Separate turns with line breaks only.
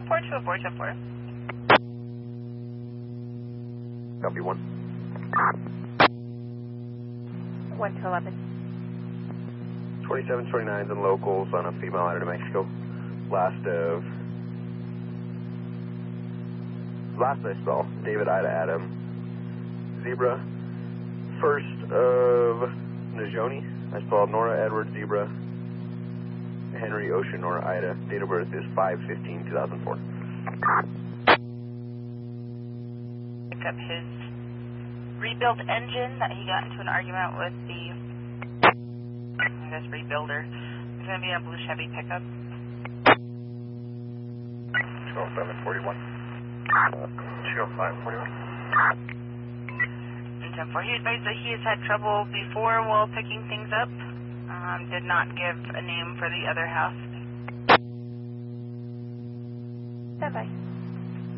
424.
Copy 1.
1 to 11.
2729s and locals on a female out of New Mexico. Last I saw, David Ida Adam. Zebra. First of Najoni. I saw Nora Edward Zebra. Henry Ocean Nora Ida. Date of birth is 5/15/2004.
Pick up his rebuilt engine that he got into an argument with the, I guess, rebuilder. It's going to be a blue Chevy pickup.
20741. 20541.
And 10-4. He advised that he has had trouble before while picking things up. Did not give a name for the other house.
Bye-bye.